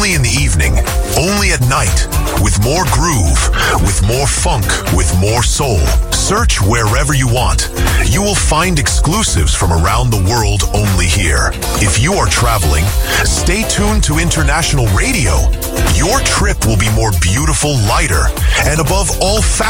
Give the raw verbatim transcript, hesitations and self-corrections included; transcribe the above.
only in the evening, only at night, with more groove, with more funk, with more soul. Search wherever you want. You will find exclusives from around the world only here. If you are traveling, stay tuned to International Radio. Your trip will be more beautiful, lighter, and above all,